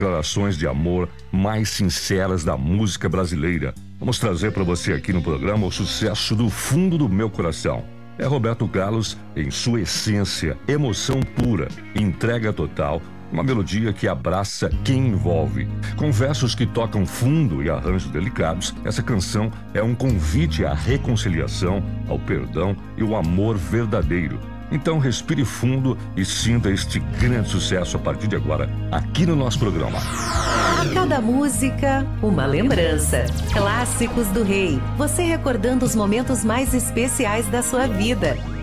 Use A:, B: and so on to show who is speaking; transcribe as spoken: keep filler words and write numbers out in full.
A: declarações de amor mais sinceras da música brasileira. Vamos trazer para você aqui no programa o sucesso do fundo do meu coração. É Roberto Carlos em sua essência, emoção pura, entrega total, uma melodia que abraça quem envolve. Com versos que tocam fundo e arranjos delicados, essa canção é um convite à reconciliação, ao perdão e ao amor verdadeiro. Então respire fundo e sinta este grande sucesso a partir de agora, aqui no nosso programa.
B: A cada música, uma lembrança. Clássicos do Rei. Você recordando os momentos mais especiais da sua vida.